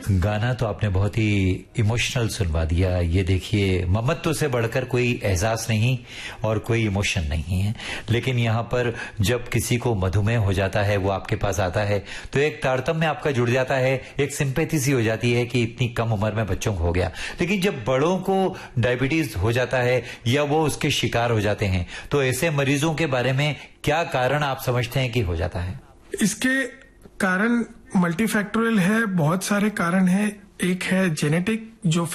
गाना तो आपने बहुत ही इमोशनल सुनवा दिया। ये देखिए, ममत्व से बढ़कर कोई एहसास नहीं और कोई इमोशन नहीं है, लेकिन यहाँ पर जब किसी को मधुमेह हो जाता है, वो आपके पास आता है तो एक तारतम्य आपका जुड़ जाता है, एक सिंपैथी सी हो जाती है कि इतनी कम उम्र में बच्चों को हो गया। लेकिन जब बड़ों को डायबिटीज हो जाता है या वो उसके शिकार हो जाते हैं, तो ऐसे मरीजों के बारे में क्या कारण आप समझते हैं कि हो जाता है? इसके कारण मल्टीफैक्टोरियल है, बहुत सारे कारण हैं। एक है जेनेटिक, जो